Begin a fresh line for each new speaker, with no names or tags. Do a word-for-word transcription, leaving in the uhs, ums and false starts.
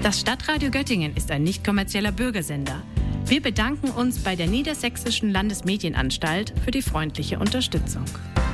Das Stadtradio Göttingen ist ein nicht kommerzieller Bürgersender. Wir bedanken uns bei der Niedersächsischen Landesmedienanstalt für die freundliche Unterstützung.